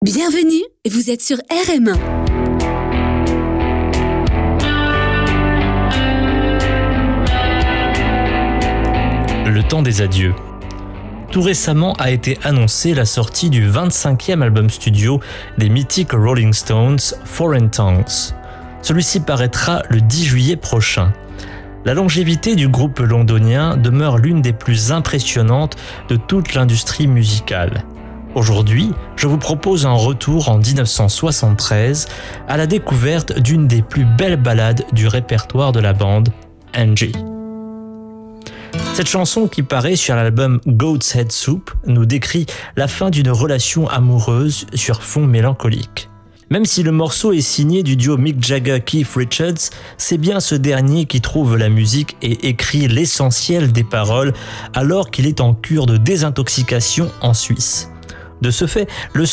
Bienvenue, vous êtes sur RM1. Le temps des adieux. Tout récemment a été annoncée la sortie du 25e album studio des mythiques Rolling Stones, Foreign Tongues. Celui-ci paraîtra le 10 juillet prochain. La longévité du groupe londonien demeure l'une des plus impressionnantes de toute l'industrie musicale. Aujourd'hui, je vous propose un retour en 1973 à la découverte d'une des plus belles ballades du répertoire de la bande, Angie. Cette chanson qui paraît sur l'album Goat's Head Soup nous décrit la fin d'une relation amoureuse sur fond mélancolique. Même si le morceau est signé du duo Mick Jagger-Keith Richards, c'est bien ce dernier qui trouve la musique et écrit l'essentiel des paroles alors qu'il est en cure de désintoxication en Suisse. De ce fait, le